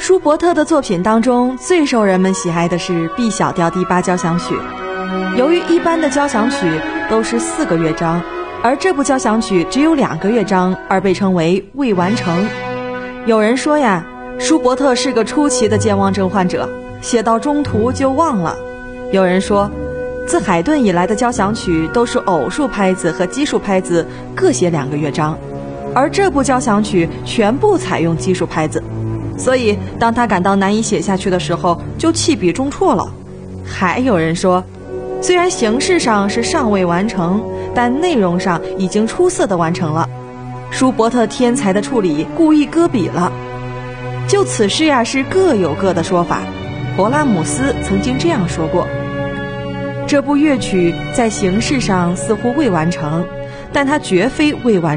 舒伯特的作品当中，最受人们喜爱的是 B 小调第8交响曲。由于一般的交响曲都是4个乐章，而这部交响曲只有2个乐章，而被称为未完成。有人说呀，舒伯特是个出奇的健忘症患者，写到中途就忘了。有人说，自海顿以来的交响曲都是偶数拍子和奇数拍子各写2个乐章，而这部交响曲全部采用奇数拍子，所以当他感到难以写下去的时候，就弃笔中辍了。还有人说，虽然形式上是尚未完成，但内容上已经出色地完成了。舒伯特天才的处理故意搁笔了。就此事呀，是各有各的说法。勃拉姆斯曾经这样说过，这部乐曲在形式上似乎未完成，但它绝非未完